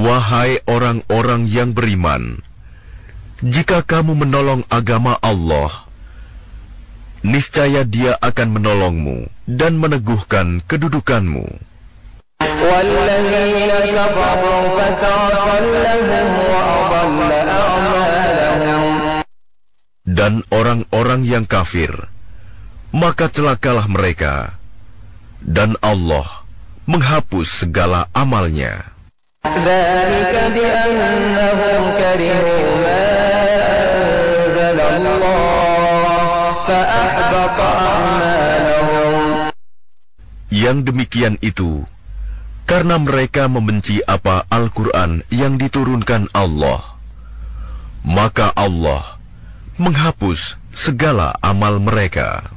Wahai orang-orang yang beriman, jika kamu menolong agama Allah, niscaya Dia akan menolongmu dan meneguhkan kedudukanmu. Dan orang-orang yang kafir, maka celakalah mereka, dan Allah menghapus segala amalnya. Yang demikian itu karena mereka membenci apa Al-Quran yang diturunkan Allah, maka Allah menghapus segala amal mereka.